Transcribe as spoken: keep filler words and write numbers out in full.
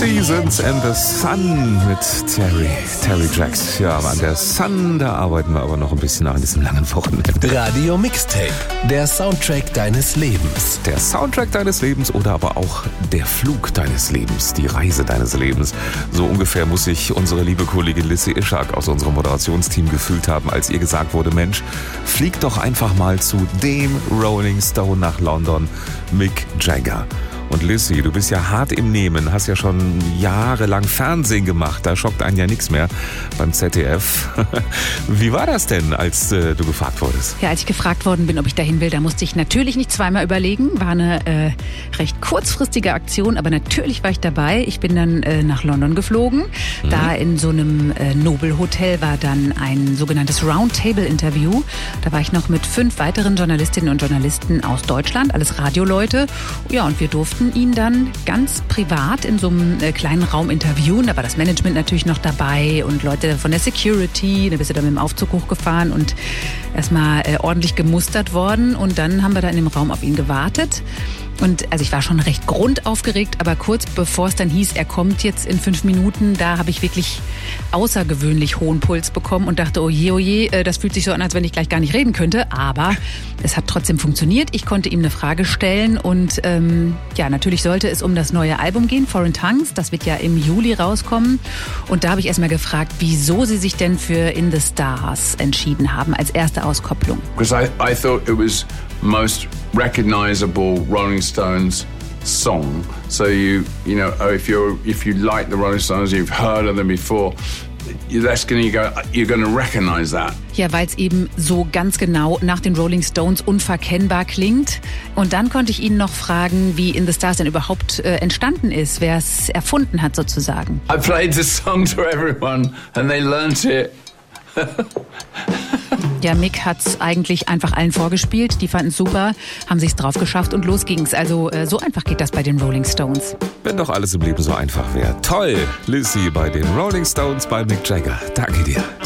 Seasons and the Sun mit Terry, Terry Jacks. Ja, an der Sun, da arbeiten wir aber noch ein bisschen an diesem langen Wochenende. Radio Mixtape, der Soundtrack deines Lebens. Der Soundtrack deines Lebens oder aber auch der Flug deines Lebens, die Reise deines Lebens. So ungefähr muss sich unsere liebe Kollegin Lissy Ishak aus unserem Moderationsteam gefühlt haben, als ihr gesagt wurde, Mensch, flieg doch einfach mal zu dem Rolling Stone nach London, Mick Jagger. Und Lissy, du bist ja hart im Nehmen, hast ja schon jahrelang Fernsehen gemacht, da schockt einen ja nichts mehr beim Z D F. Wie war das denn, als äh, du gefragt wurdest? Ja, als ich gefragt worden bin, ob ich dahin will, da musste ich natürlich nicht zweimal überlegen. War eine äh, recht kurzfristige Aktion, aber natürlich war ich dabei. Ich bin dann äh, nach London geflogen. Mhm. Da in so einem äh, Nobelhotel war dann ein sogenanntes Roundtable-Interview. Da war ich noch mit fünf weiteren Journalistinnen und Journalisten aus Deutschland, alles Radioleute. Ja, und wir durften ihn dann ganz privat in so einem äh, kleinen Raum interviewen. Da war das Management natürlich noch dabei und Leute von der Security. Da bist du dann mit dem Aufzug hochgefahren und erstmal äh, ordentlich gemustert worden. Und dann haben wir da in dem Raum auf ihn gewartet. Und also ich war schon recht grundaufgeregt, aber kurz bevor es dann hieß, er kommt jetzt in fünf Minuten, da habe ich wirklich außergewöhnlich hohen Puls bekommen und dachte, oh je, oh je, das fühlt sich so an, als wenn ich gleich gar nicht reden könnte. Aber es hat trotzdem funktioniert. Ich konnte ihm eine Frage stellen und ähm, ja, natürlich sollte es um das neue Album gehen, Foreign Tongues. Das wird ja im Juli rauskommen. Und da habe ich erstmal gefragt, wieso sie sich denn für In the Stars entschieden haben als erste Auskopplung. Because I, I thought it was most recognizable Rolling Stones song. So you you know if you if you like the Rolling Stones, you've heard of them before. That's gonna go. You're gonna recognize that. Ja, weil es eben so ganz genau nach den Rolling Stones unverkennbar klingt. Und dann konnte ich ihn noch fragen, wie In the Stars denn überhaupt äh, entstanden ist, wer es erfunden hat sozusagen. I played the song to everyone and they learnt it. Ja, Mick hat's eigentlich einfach allen vorgespielt. Die fanden es super, haben sich's drauf geschafft und los ging's. Also äh, so einfach geht das bei den Rolling Stones. Wenn doch alles im Leben so einfach wäre. Toll, Lissy bei den Rolling Stones bei Mick Jagger. Danke dir.